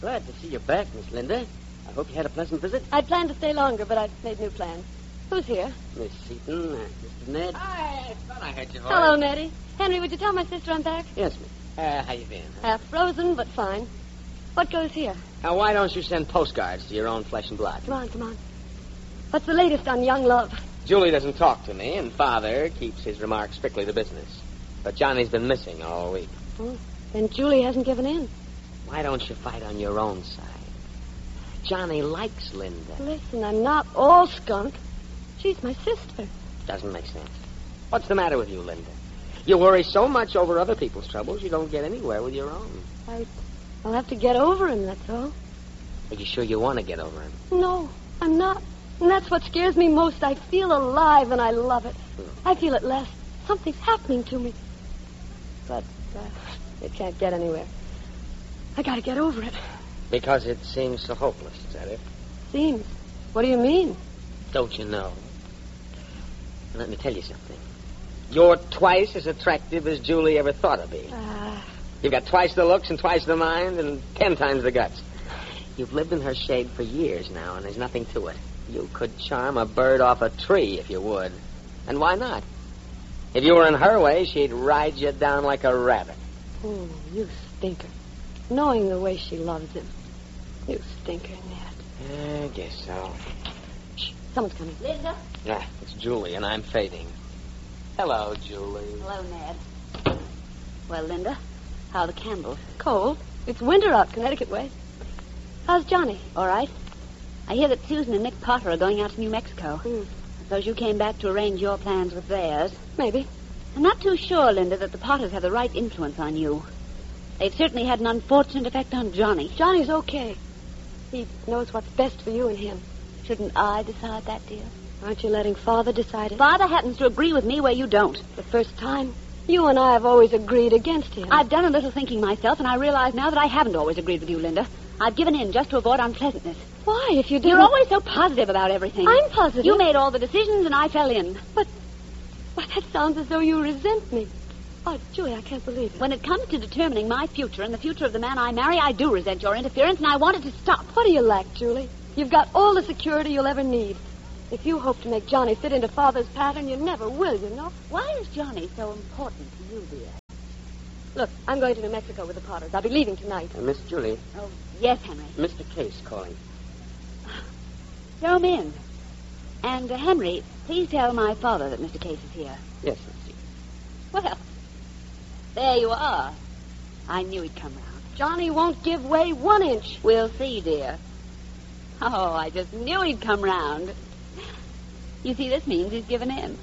Glad to see you back, Miss Linda. I hope you had a pleasant visit. I'd planned to stay longer, but I've made new plans. Who's here? Miss Seaton, Mr. Ned. I thought I heard your voice. Hello, Nettie. Henry, would you tell my sister I'm back? Yes, miss. How you been? Half frozen, but fine. What goes here? Now, why don't you send postcards to your own flesh and blood? Come on. What's the latest on young love? Julie doesn't talk to me, and Father keeps his remarks strictly to business. But Johnny's been missing all week. Oh, then Julie hasn't given in. Why don't you fight on your own side? Johnny likes Linda. Listen, I'm not all skunk. She's my sister. Doesn't make sense. What's the matter with you, Linda? You worry so much over other people's troubles, you don't get anywhere with your own. I'll have to get over him, that's all. Are you sure you want to get over him? No, I'm not. And that's what scares me most. I feel alive, and I love it. I feel it less. Something's happening to me. But it can't get anywhere. I gotta get over it. Because it seems so hopeless, is that it? Seems. What do you mean? Don't you know? Let me tell you something. You're twice as attractive as Julie ever thought of being. You've got twice the looks and twice the mind and 10 times the guts. You've lived in her shade for years now, and there's nothing to it. You could charm a bird off a tree if you would. And why not? If you were in her way, she'd ride you down like a rabbit. Oh, you stinker. Knowing the way she loves him. You stinker, Ned. I guess so. Shh, someone's coming. Linda? Yeah, it's Julie, and I'm fading. Hello, Julie. Hello, Ned. Well, Linda, how are the candles? Cold. It's winter out Connecticut way. How's Johnny? All right. I hear that Susan and Nick Potter are going out to New Mexico. I suppose you came back to arrange your plans with theirs. Maybe. I'm not too sure, Linda, that the Potters have the right influence on you. They've certainly had an unfortunate effect on Johnny. Johnny's okay. He knows what's best for you and him. Shouldn't I decide that, dear? Aren't you letting Father decide it? Father happens to agree with me where you don't. The first time, you and I have always agreed against him. I've done a little thinking myself, and I realize now that I haven't always agreed with you, Linda. I've given in just to avoid unpleasantness. Why, if you didn't... You're always so positive about everything. I'm positive. You made all the decisions, and I fell in. But that sounds as though you resent me. Oh, Julie, I can't believe it. When it comes to determining my future and the future of the man I marry, I do resent your interference, and I want it to stop. What do you lack, Julie? You've got all the security you'll ever need. If you hope to make Johnny fit into Father's pattern, you never will, you know. Why is Johnny so important to you, dear? Look, I'm going to New Mexico with the Potters. I'll be leaving tonight. Miss Julie. Oh, yes, Henry. Mr. Case calling. Throw him in. And, Henry, please tell my father that Mr. Case is here. Yes, Miss. Well, there you are. I knew he'd come round. Johnny won't give way 1 inch. We'll see, dear. Oh, I just knew he'd come round. You see, this means he's given in.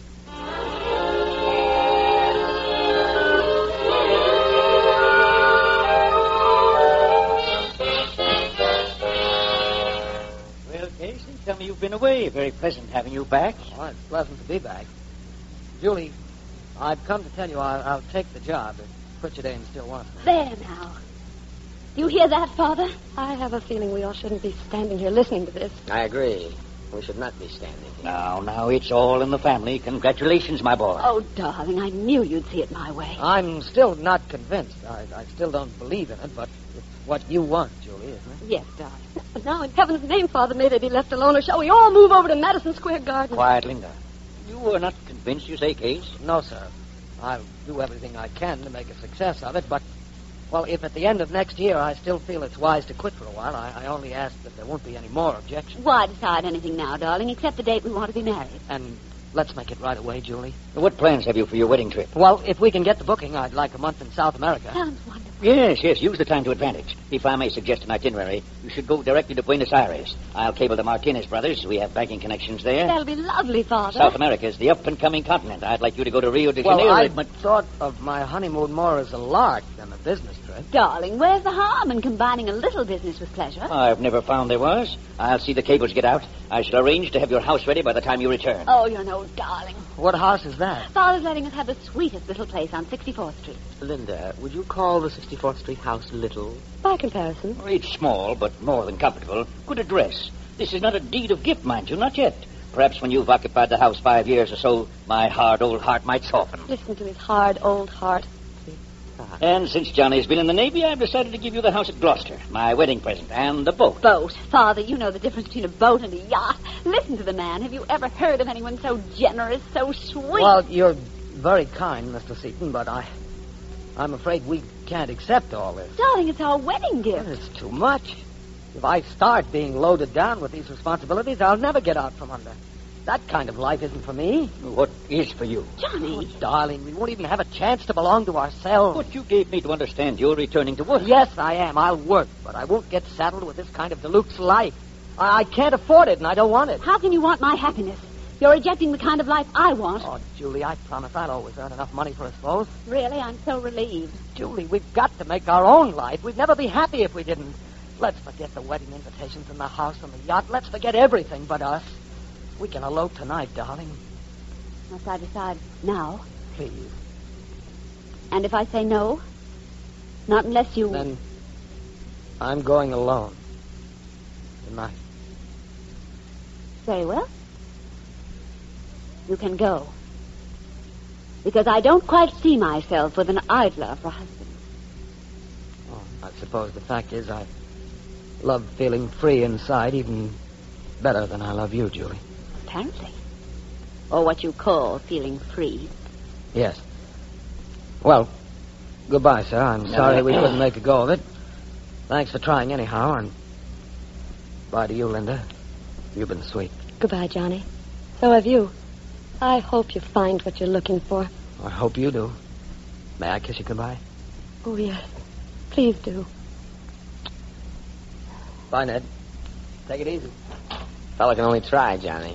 Well, Casey, tell me you've been away. Very pleasant having you back. Oh, it's pleasant to be back. Julie, I've come to tell you I'll take the job if Pritchard Ames still wants me. There now. You hear that, Father? I have a feeling we all shouldn't be standing here listening to this. I agree. We should not be standing here. Now, it's all in the family. Congratulations, my boy. Oh, darling, I knew you'd see it my way. I'm still not convinced. I still don't believe in it, but it's what you want, Julie, isn't it? Yes, darling. But now, in heaven's name, Father, may they be left alone, or shall we all move over to Madison Square Garden? Quiet, Linda. You are not convinced, you say, Case? No, sir. I'll do everything I can to make a success of it, but, well, if at the end of next year I still feel it's wise to quit for a while, I only ask that there won't be any more objections. Why decide anything now, darling, except the date we want to be married? And let's make it right away, Julie. What plans have you for your wedding trip? Well, if we can get the booking, I'd like a month in South America. Sounds wonderful. Yes, use the time to advantage. If I may suggest an itinerary, you should go directly to Buenos Aires. I'll cable the Martinez brothers. We have banking connections there. That'll be lovely, Father. South America's the up-and-coming continent. I'd like you to go to Rio de Well, Janeiro. I thought of my honeymoon more as a lark than a business trip. Darling, where's the harm in combining a little business with pleasure? I've never found there was. I'll see the cables get out. I shall arrange to have your house ready by the time you return. Oh, you're no darling. What house is that? Father's letting us have the sweetest little place on 64th Street. Linda, would you call the 64th Street house little? By comparison. It's small, but more than comfortable. Good address. This is not a deed of gift, mind you, not yet. Perhaps when you've occupied the house 5 years or so, my hard old heart might soften. Listen to his hard old heart. And since Johnny's been in the Navy, I've decided to give you the house at Gloucester, my wedding present, and the boat. Boat. Father, you know the difference between a boat and a yacht. Listen to the man. Have you ever heard of anyone so generous, so sweet? Well, you're very kind, Mr. Seaton, but I'm afraid we can't accept all this. Darling, it's our wedding gift. It's too much. If I start being loaded down with these responsibilities, I'll never get out from under. That kind of life isn't for me. What is for you? Johnny. Oh, darling, we won't even have a chance to belong to ourselves. But you gave me to understand you're returning to work. Yes, I am. I'll work, but I won't get saddled with this kind of deluxe life. I can't afford it, and I don't want it. How can you want my happiness? You're rejecting the kind of life I want. Oh, Julie, I promise I'll always earn enough money for us both. Really? I'm so relieved. Julie, we've got to make our own life. We'd never be happy if we didn't. Let's forget the wedding invitations and the house and the yacht. Let's forget everything but us. We can elope tonight, darling. Must I decide now? Please. And if I say no? Not unless you... Then I'm going alone. Tonight. Very well. You can go. Because I don't quite see myself with an idler for husband. Oh, I suppose the fact is I love feeling free inside even better than I love you, Julie. Apparently. Or what you call feeling free. Yes. Well, goodbye, sir. I'm sorry we couldn't make a go of it. Thanks for trying anyhow, and bye to you, Linda. You've been sweet. Goodbye, Johnny. So have you. I hope you find what you're looking for. I hope you do. May I kiss you goodbye? Oh, yes. Please do. Bye, Ned. Take it easy. Fella can only try, Johnny.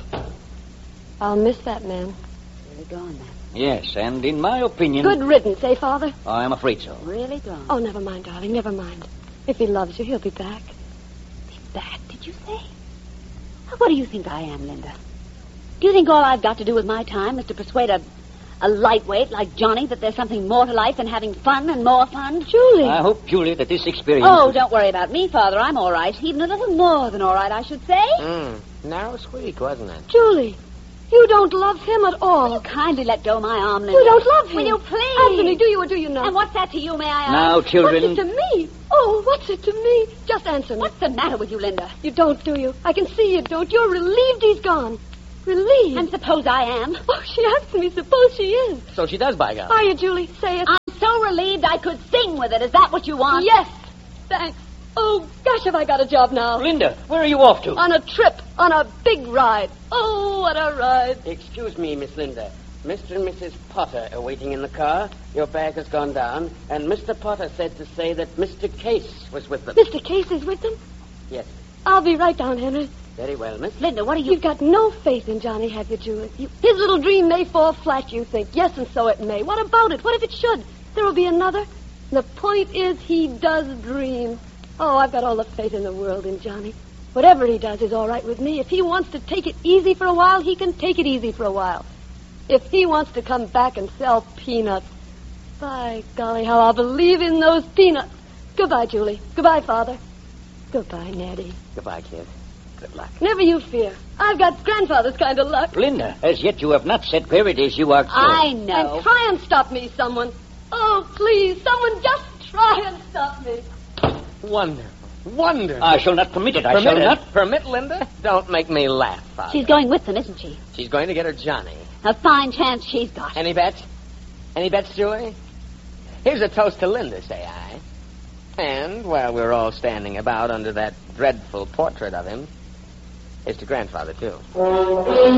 I'll miss that man. Really gone, then. Yes, and in my opinion... Good riddance, eh, Father? I'm afraid so. Really gone. Oh, never mind, darling, never mind. If he loves you, he'll be back. Be back, did you say? What do you think I am, Linda? Do you think all I've got to do with my time is to persuade a lightweight like Johnny that there's something more to life than having fun and more fun? Julie! I hope, Julie, that this experience... Oh, don't worry about me, Father. I'm all right. Even a little more than all right, I should say. Narrow squeak, wasn't it? Julie! You don't love him at all. Will you kindly let go my arm, Linda? You don't love him. Will you please? Anthony, do you or do you not? And what's that to you, may I ask? Now, children... What's it to me? Oh, what's it to me? Just answer me. What's the matter with you, Linda? You don't, do you? I can see you don't. You're relieved he's gone. Relieved? And suppose I am. Oh, she asked me. Suppose she is. So she does, by God. Are you, Julie? Say it. I'm so relieved I could sing with it. Is that what you want? Yes. Thanks. Oh, gosh, have I got a job now. Linda, where are you off to? On a trip. On a big ride. Oh, what a ride. Excuse me, Miss Linda. Mr. and Mrs. Potter are waiting in the car. Your bag has gone down. And Mr. Potter said to say that Mr. Case was with them. Mr. Case is with them? Yes. I'll be right down, Henry. Very well, Miss. Linda, what are you... You've got no faith in Johnny, have you, Julie? His little dream may fall flat, you think. Yes, and so it may. What about it? What if it should? There will be another. The point is, he does dream. Oh, I've got all the faith in the world in Johnny. Whatever he does is all right with me. If he wants to take it easy for a while, he can take it easy for a while. If he wants to come back and sell peanuts, by golly, how I'll believe in those peanuts. Goodbye, Julie. Goodbye, Father. Goodbye, Nettie. Goodbye, kid. Good luck. Never you fear. I've got grandfather's kind of luck. Linda, as yet you have not said where it is you are going. I know. And try and stop me, someone. Oh, please, someone just try and stop me. Wonderful. Wonderful. I shall not permit it. I shall not. Permit, Linda? Don't make me laugh, Father. She's going with them, isn't she? She's going to get her Johnny. A fine chance she's got. Any bets? Any bets, Julie? Here's a toast to Linda, say I. And while we're all standing about under that dreadful portrait of him, here's to grandfather, too.